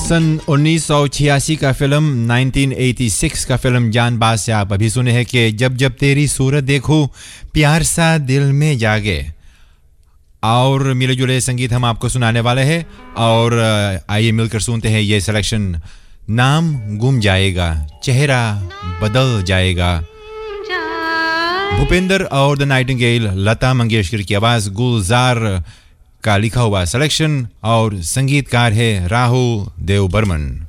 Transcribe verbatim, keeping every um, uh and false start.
सन उन्नीस सौ छियासी का फिल्म उन्नीस सौ छियासी का फिल्म जान बाज से आप अभी सुने हैं कि जब जब तेरी सूरत देखूं प्यार सा दिल में जागे। और मिले जुले संगीत हम आपको सुनाने वाले हैं और आइए मिलकर सुनते हैं ये सिलेक्शन। नाम गुम जाएगा, चेहरा बदल जाएगा, भूपेंद्र और द नाइटिंगेल, लता मंगेशकर की आवाज, गुलजार का लिखा हुआ सिलेक्शन और संगीतकार है राहुल देव बर्मन।